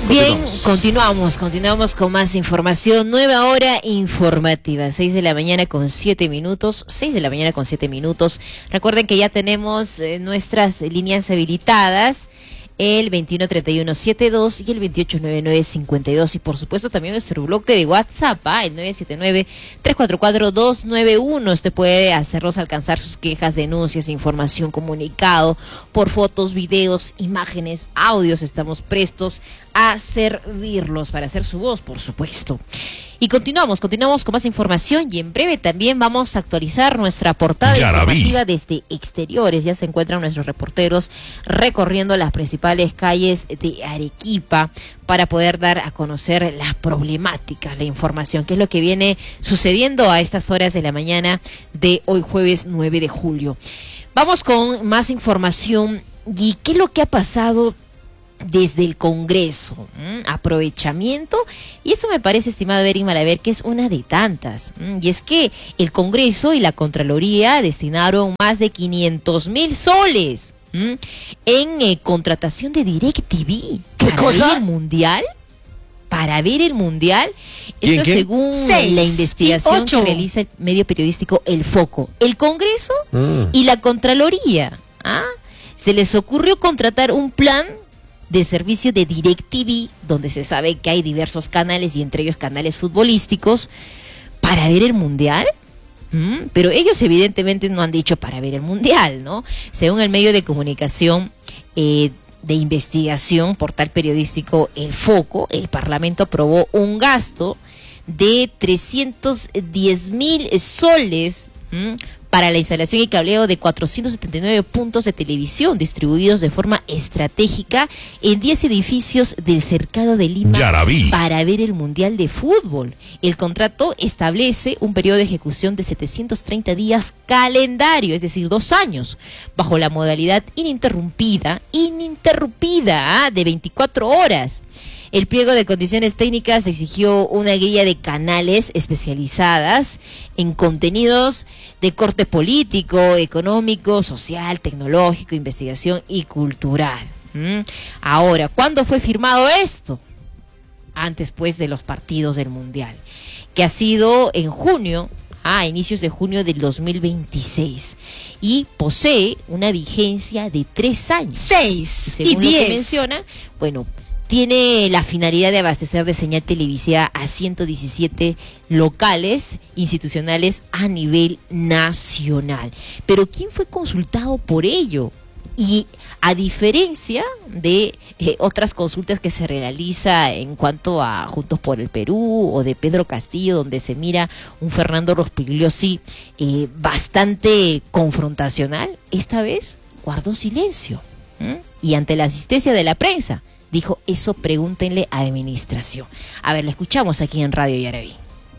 Bien, continuamos con más información. Nueva hora informativa, 6 de la mañana con 7 minutos. Recuerden que ya tenemos nuestras líneas habilitadas, el 213172 y el 289952, y por supuesto también nuestro bloque de WhatsApp, el 979-344-291. Usted puede hacernos alcanzar sus quejas, denuncias, información, comunicado por fotos, videos, imágenes, audios. Estamos prestos a servirlos para hacer su voz, por supuesto. Y continuamos con más información, y en breve también vamos a actualizar nuestra portada informativa desde exteriores. Ya se encuentran nuestros reporteros recorriendo las principales calles de Arequipa para poder dar a conocer las problemáticas, la información, qué es lo que viene sucediendo a estas horas de la mañana de hoy jueves 9 de julio. Vamos con más información. ¿Y qué es lo que ha pasado desde el Congreso? Aprovechamiento, y eso me parece, estimado Eric Malaver, que es una de tantas. Y es que el Congreso y la Contraloría destinaron más de 500,000 soles en contratación de DirecTV para ver el Mundial. Para ver el Mundial. Esto según la investigación que realiza el medio periodístico El Foco. El Congreso y la Contraloría se les ocurrió contratar un plan de servicio de DirecTV, donde se sabe que hay diversos canales, y entre ellos canales futbolísticos, para ver el Mundial. Pero ellos evidentemente no han dicho para ver el Mundial, ¿no? Según el medio de comunicación de investigación, portal periodístico El Foco, el Parlamento aprobó un gasto de 310,000 soles para la instalación y cableado de 479 puntos de televisión distribuidos de forma estratégica en 10 edificios del Cercado de Lima para ver el Mundial de Fútbol. El contrato establece un periodo de ejecución de 730 días calendario, es decir, 2 años, bajo la modalidad ininterrumpida de 24 horas. El pliego de condiciones técnicas exigió una guía de canales especializadas en contenidos de corte político, económico, social, tecnológico, investigación y cultural. Ahora, ¿cuándo fue firmado esto? Antes, pues, de los partidos del Mundial, que ha sido en junio, a inicios de junio del 2026, y posee una vigencia de 3 años. 6 y 10. Según lo que menciona, tiene la finalidad de abastecer de señal televisiva a 117 locales institucionales a nivel nacional. Pero ¿quién fue consultado por ello? Y a diferencia de otras consultas que se realiza en cuanto a Juntos por el Perú o de Pedro Castillo, donde se mira un Fernando Rospigliosi bastante confrontacional, esta vez guardó silencio. Y ante la asistencia de la prensa, dijo: eso pregúntenle a administración. A ver, la escuchamos aquí en Radio Yaraví.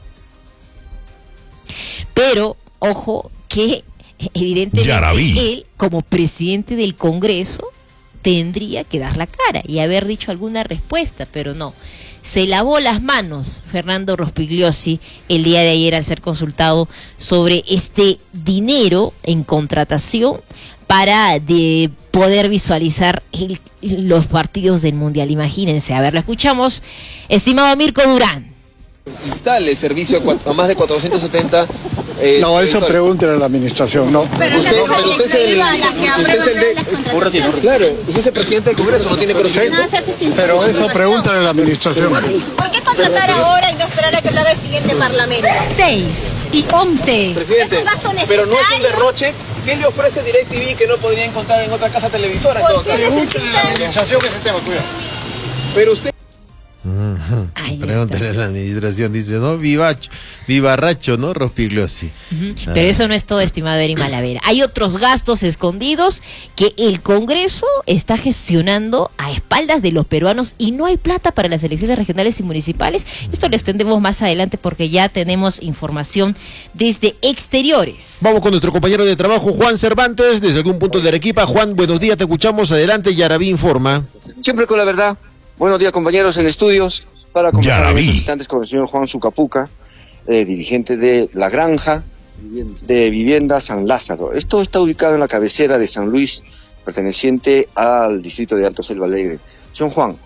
Pero, ojo, que evidentemente él, como presidente del Congreso, tendría que dar la cara y haber dicho alguna respuesta, pero no. Se lavó las manos Fernando Rospigliosi el día de ayer al ser consultado sobre este dinero en contratación para poder visualizar los partidos del Mundial. Imagínense. A ver, lo escuchamos, estimado Mirko Durán. Instale el servicio a más de 470. No, eso pregúntele a la administración, no. Pero usted es el presidente del Congreso, no tiene conocimiento. Pero eso pregúntele a la administración. ¿Por qué contratar ahora y no esperar a que lo haga el siguiente Parlamento? 6 y 11. Presidente, pero no es un derroche. ¿Qué le ofrece DirecTV que no podría encontrar en otra casa televisora? ¿Por qué necesita la administración que se tenga cuidado? Pero usted... Pregúntale a la administración, dice, ¿no? Vivarracho, ¿no? Rospigliosi. Pero eso no es todo, estimado Eric Malaver. Hay otros gastos escondidos que el Congreso está gestionando a espaldas de los peruanos, y no hay plata para las elecciones regionales y municipales. Esto lo extendemos más adelante porque ya tenemos información desde exteriores. Vamos con nuestro compañero de trabajo, Juan Cervantes, desde algún punto de Arequipa. Juan, buenos días, te escuchamos. Adelante, Yaraví informa. Siempre con la verdad. Buenos días, compañeros en estudios. Para conversar en estos instantes con el señor Juan Sucapuca, dirigente de la Granja de Vivienda San Lázaro. Esto está ubicado en la cabecera de San Luis, perteneciente al distrito de Alto Selva Alegre. Señor Juan,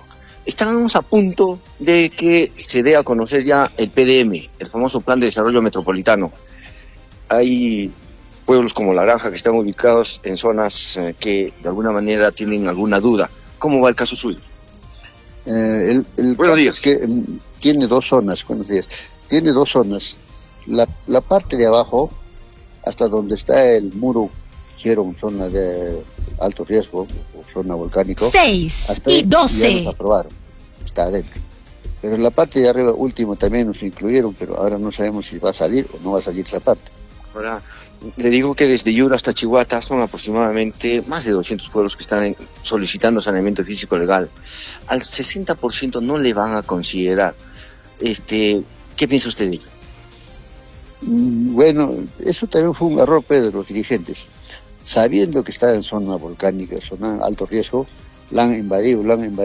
Estamos a punto de que se dé a conocer ya el PDM, el famoso Plan de Desarrollo Metropolitano. Hay pueblos como La Granja que están ubicados en zonas que de alguna manera tienen alguna duda. ¿Cómo va el caso suyo? Buenos días. Que tiene dos zonas, buenos días. Tiene dos zonas. La parte de abajo, hasta donde está el muro, hicieron zona de alto riesgo, o zona volcánico. 6 y 12. Ya nos aprobaron, está adentro. Pero en la parte de arriba, último, también nos incluyeron, pero ahora no sabemos si va a salir o no va a salir esa parte. Ahora, le digo que desde Yura hasta Chihuahua son aproximadamente más de 200 pueblos que están solicitando saneamiento físico legal. Al 60% no le van a considerar. ¿Qué piensa usted de ello? Bueno, eso también fue un error, de los dirigentes. Sabiendo que está en zona volcánica, zona alto riesgo, la han invadido.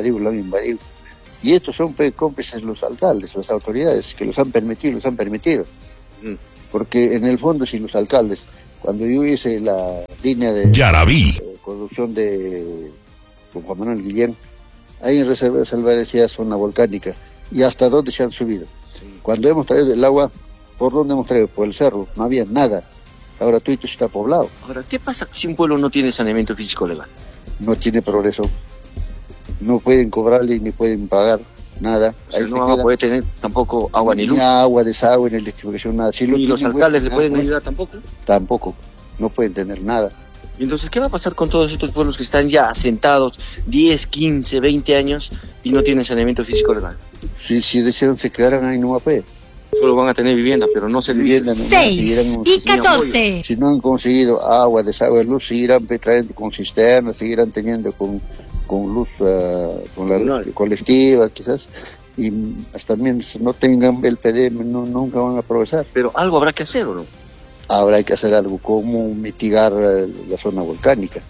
Y estos son cómplices los alcaldes, las autoridades, que los han permitido. Porque en el fondo, si los alcaldes, cuando yo hice la línea de conducción con Juan Manuel Guillén, ahí en Reserva de Salvar decía zona volcánica, y hasta dónde se han subido. Cuando hemos traído el agua, ¿por dónde hemos traído? Por el cerro, no había nada. Ahora todo está poblado. Ahora, ¿qué pasa si un pueblo no tiene saneamiento físico legal? No tiene progreso. No pueden cobrarle ni pueden pagar nada. O sea, no van a poder tener tampoco agua ni luz. Ni agua, desagüe, ni electrificación, nada. Si ¿Y los alcaldes le pueden ayudar tampoco? Tampoco. No pueden tener nada. Y entonces, ¿qué va a pasar con todos estos pueblos que están ya asentados 10, 15, 20 años y no tienen saneamiento físico legal? Si desean se quedaran ahí, no va a poder. Solo van a tener vivienda, pero no servicios. 6 y 14. Si no han conseguido agua, desagüe, luz, seguirán trayendo con cisternas, seguirán teniendo con luz, con la luz colectiva, quizás, y hasta mientras no tengan el PDM, nunca van a aprovechar. Pero algo habrá que hacer, ¿o no? Habrá que hacer algo, como mitigar la zona volcánica.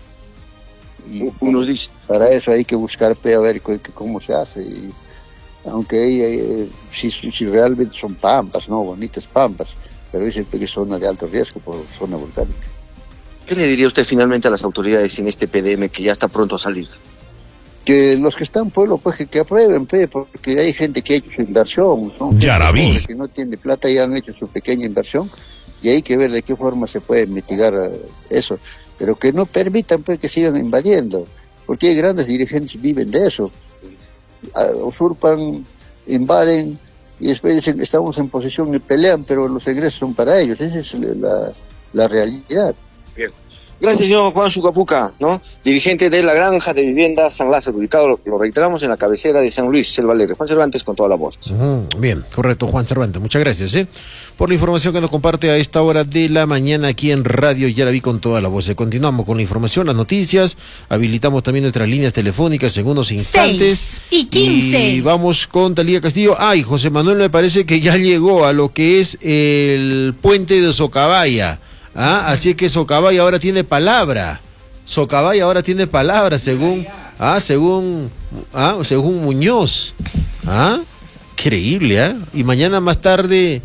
Y unos dicen. Para eso hay que buscar a ver cómo se hace. Y, aunque si realmente son pampas, no bonitas pampas, pero dicen que es zona de alto riesgo por zona volcánica. ¿Qué le diría usted finalmente a las autoridades en este PDM que ya está pronto a salir? Que los que están en pueblo, pues que aprueben, porque hay gente que ha hecho su inversión, son gente que no tiene plata y han hecho su pequeña inversión, y hay que ver de qué forma se puede mitigar eso, pero que no permitan pues que sigan invadiendo, porque hay grandes dirigentes que viven de eso. Usurpan, invaden y después dicen que estamos en posesión y pelean, pero los egresos son para ellos. Esa es la realidad. Bien. Gracias, señor Juan Sucapuca, ¿no? Dirigente de la Granja de Vivienda San Lázaro, ubicado, lo reiteramos, en la cabecera de San Luis, Selva Alegre. Juan Cervantes con todas las voces. Bien, correcto, Juan Cervantes. Muchas gracias por la información que nos comparte a esta hora de la mañana aquí en Radio Yaraví con todas las voces. Continuamos con la información, las noticias. Habilitamos también nuestras líneas telefónicas en unos instantes. 6 y 15. Y vamos con Talía Castillo. Ay, José Manuel me parece que ya llegó a lo que es el puente de Socabaya. Así que Socabaya ahora tiene palabra. Socabaya ahora tiene palabra según Muñoz. Increíble, Y mañana más tarde,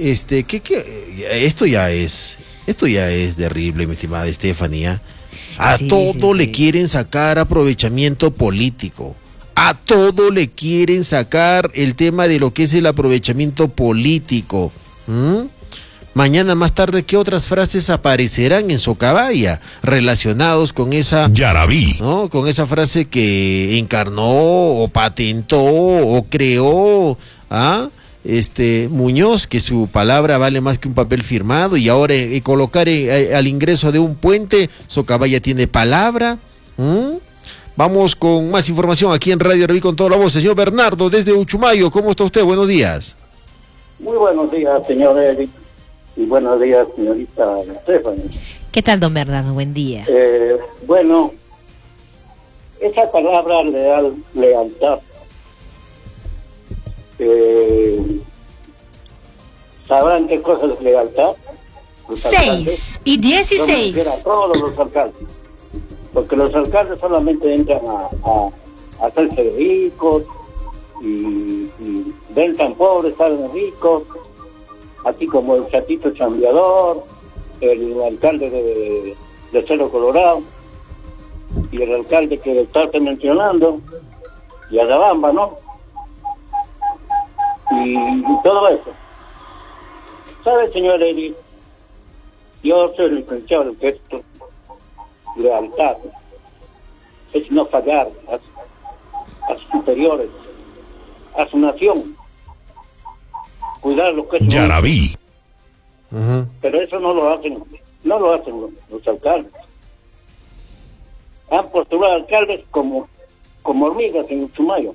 esto ya es terrible, mi estimada Estefanía. Todo le quieren sacar aprovechamiento político. A todo le quieren sacar el tema de lo que es el aprovechamiento político. Mañana más tarde, ¿qué otras frases aparecerán en Socabaya relacionados con esa Yaraví, ¿no? Con esa frase que encarnó o patentó o creó Muñoz, que su palabra vale más que un papel firmado, y ahora colocar al ingreso de un puente, Socabaya tiene palabra. Vamos con más información aquí en Radio Yaraví con toda la voz. Señor Bernardo, desde Uchumayo, ¿cómo está usted? Buenos días. Muy buenos días, señor Eric. Y buenos días, señorita Stephanie. ¿Qué tal, don Bernardo? Buen día. Bueno, esa palabra lealtad, ¿sabrán qué cosa es lealtad? 6 y 16. A todos los alcaldes, porque los alcaldes solamente entran a hacerse ricos y ven tan pobres, salen ricos. Así como el chatito chambeador, el alcalde de Cerro Colorado y el alcalde que está mencionando, y Azabamba, ¿no? Y todo eso. ¿Sabe, señor Eri? Yo soy licenciado en esto, lealtad, es no fallar a sus superiores, a su nación, cuidar lo que es Yarabí. Pero eso no lo hacen los alcaldes. Han postulado alcaldes como hormigas en Chumayo.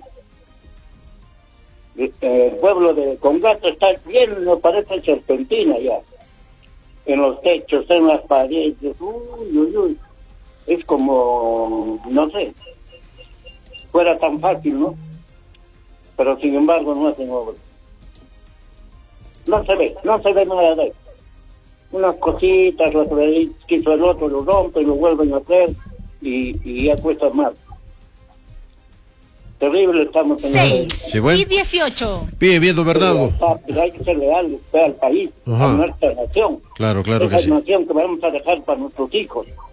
El pueblo de Congato está lleno, parece serpentina ya, en los techos, en las paredes. Uy. Es como, no sé, fuera tan fácil, ¿no? Pero sin embargo no hacen obras. No se ve nada de eso. Unas cositas, lo quiso el otro, lo rompe y lo vuelven a hacer y ya cuesta más. Terrible estamos en 6 y 18. Bien, Bernardo. Hay que ser leales al país, a nuestra nación. Claro esa que sí. nación que vamos a dejar para nuestros hijos.